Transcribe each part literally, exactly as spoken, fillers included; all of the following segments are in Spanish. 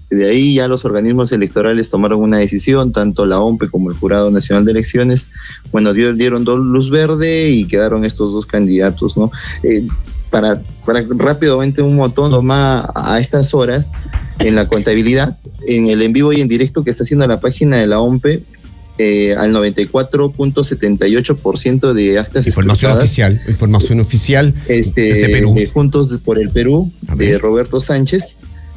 De ahí ya los organismos electorales tomaron una decisión, tanto la O M P E como el Jurado Nacional de Elecciones, bueno, dio, dieron dos luz verde y quedaron estos dos candidatos, ¿no? Eh, para, para rápidamente un montón más a estas horas, en la contabilidad, en el en vivo y en directo que está haciendo la página de la O M P E, eh, al noventa y cuatro punto setenta y ocho por ciento de actas información oficial, información oficial este, desde Perú. de Juntos por el Perú, de Roberto Sánchez,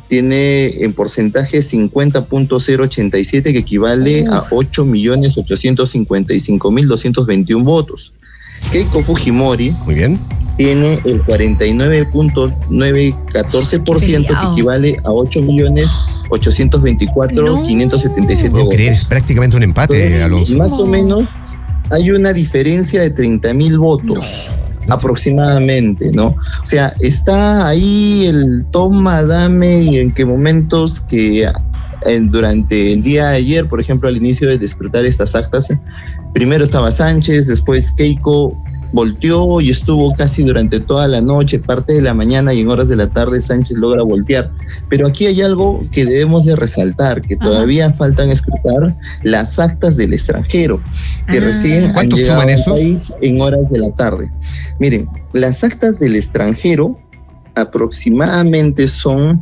tiene en porcentaje cincuenta punto cero ochenta y siete, que equivale uh. a ocho millones ochocientos cincuenta y cinco mil doscientos veintiuno votos. Keiko Fujimori, muy bien, tiene el cuarenta y nueve punto novecientos catorce por ciento, que equivale a ocho millones ochocientos veinticuatro mil quinientos setenta y siete votos. Creer, es prácticamente un empate, entonces, Alonso. Más o menos hay una diferencia de treinta mil votos. No. Aproximadamente, ¿no? O sea, está ahí el toma, dame, y en qué momentos que en, durante el día de ayer, por ejemplo, al inicio de despertar estas actas, primero estaba Sánchez, después Keiko volteó y estuvo casi durante toda la noche, parte de la mañana y en horas de la tarde Sánchez logra voltear. Pero aquí hay algo que debemos de resaltar, que todavía Ajá. faltan escrutar las actas del extranjero, que ah. recién han llegado al país en horas de la tarde. Miren, las actas del extranjero aproximadamente son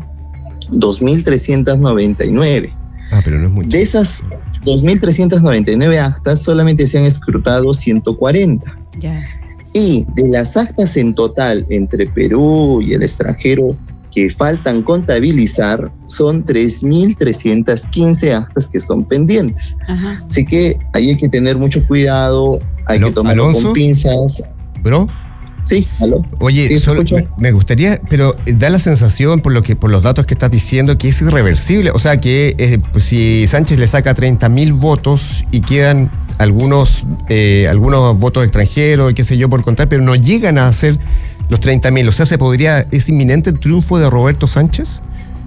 dos mil trescientas noventa y nueve. Ah, pero no es mucho. De esas dos mil trescientas noventa y nueve actas solamente se han escrutado ciento cuarenta. Ya. Y de las actas en total entre Perú y el extranjero que faltan contabilizar son tres mil trescientas quince actas que son pendientes. Ajá. Así que ahí hay que tener mucho cuidado, hay ¿Aló, que tomarlo Alonso? con pinzas. ¿Bro? Sí, aló. Oye, ¿Sí, solo, me, me gustaría, pero da la sensación, por lo que por los datos que estás diciendo, que es irreversible. O sea, que eh, pues, si Sánchez le saca treinta mil votos y quedan algunos eh, algunos votos extranjeros, qué sé yo, por contar, pero no llegan a hacer los treinta mil. O sea, ¿se podría, es inminente el triunfo de Roberto Sánchez?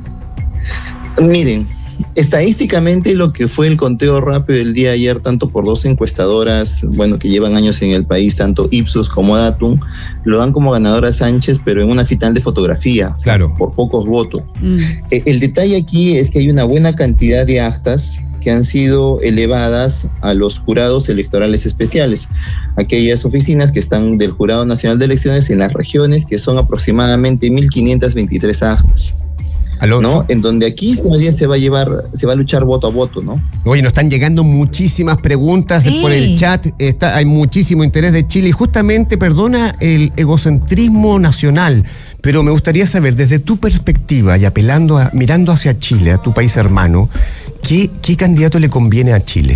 Miren, estadísticamente lo que fue el conteo rápido del día de ayer, tanto por dos encuestadoras, bueno, que llevan años en el país, tanto Ipsos como Datum, lo dan como ganador a Sánchez, pero en una final de fotografía, claro, o sea, por pocos votos. Mm. El, el detalle aquí es que hay una buena cantidad de actas que han sido elevadas a los jurados electorales especiales, aquellas oficinas que están del Jurado Nacional de Elecciones en las regiones, que son aproximadamente mil quinientas veintitrés actas. Alonso. ¿No? En donde aquí más bien se va a llevar, se va a luchar voto a voto, ¿no? Oye, nos están llegando muchísimas preguntas sí. por el chat, está, hay muchísimo interés de Chile y justamente, perdona el egocentrismo nacional, pero me gustaría saber, desde tu perspectiva y apelando a, mirando hacia Chile, a tu país hermano, ¿qué, qué candidato le conviene a Chile?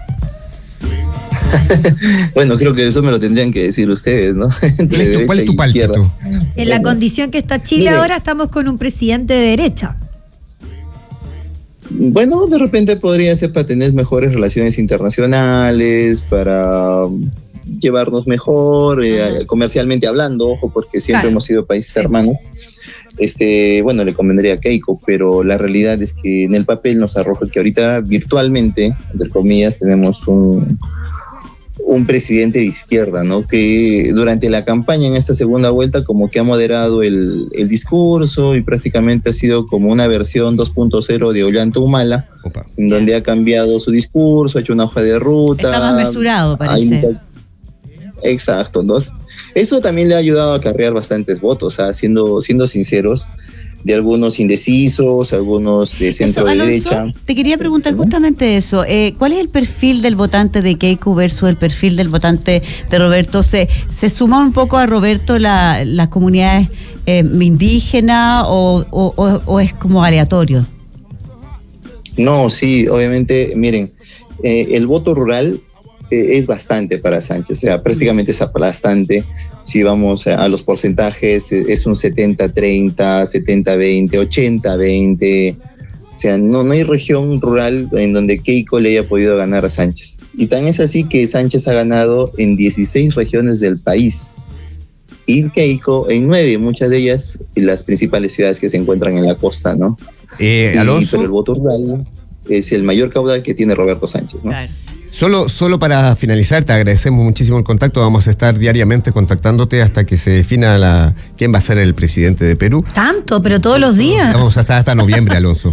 Bueno, creo que eso me lo tendrían que decir ustedes, ¿no? ¿Cuál es tu, cuál es tu pálpito? En la condición que está Chile Mire, ahora, estamos con un presidente de derecha. Bueno, de repente podría ser para tener mejores relaciones internacionales, para llevarnos mejor, eh, comercialmente hablando, ojo, porque siempre claro. hemos sido países sí. hermanos. Este, bueno, le convendría a Keiko, pero la realidad es que en el papel nos arroja que ahorita virtualmente, entre comillas, tenemos un un presidente de izquierda, ¿no? Que durante la campaña en esta segunda vuelta como que ha moderado el, el discurso y prácticamente ha sido como una versión dos punto cero de Ollanta Humala, Opa. en donde ha cambiado su discurso, ha hecho una hoja de ruta. Está más mesurado, parece. Hay, exacto, ¿no? Eso también le ha ayudado a acarrear bastantes votos, ¿eh? siendo, siendo sinceros, de algunos indecisos, algunos de centro eso, derecha. Alonso, te quería preguntar justamente eso, eh, ¿cuál es el perfil del votante de Keiko versus el perfil del votante de Roberto? ¿Se, se suma un poco a Roberto la, las comunidades eh, indígenas o, o, o, o es como aleatorio? No, sí, obviamente, miren, eh, el voto rural eh, es bastante para Sánchez, o sea, prácticamente es aplastante. Si vamos a los porcentajes, es un setenta treinta, setenta veinte, ochenta veinte. O sea, no, no hay región rural en donde Keiko le haya podido ganar a Sánchez. Y tan es así que Sánchez ha ganado en dieciséis regiones del país. Y Keiko en nueve, muchas de ellas en las principales ciudades que se encuentran en la costa, ¿no? Eh, y, Alonso. Pero el voto rural es el mayor caudal que tiene Roberto Sánchez, ¿no? Claro. Solo, solo para finalizar, te agradecemos muchísimo el contacto. Vamos a estar diariamente contactándote hasta que se defina la quién va a ser el presidente de Perú. Tanto, pero todos los días. Vamos hasta hasta noviembre, Alonso.